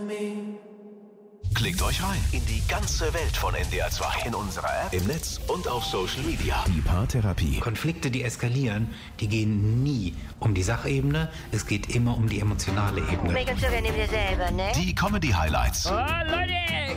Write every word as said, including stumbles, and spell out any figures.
Klickt euch rein in die ganze Welt von N D R zwei. In unserer App, im Netz und auf Social Media. Die Paartherapie. Konflikte, die eskalieren, die gehen nie um die Sachebene. Es geht immer um die emotionale Ebene. Regelst du, wenn du dir selber, ne? Die Comedy-Highlights. Oh, Leute,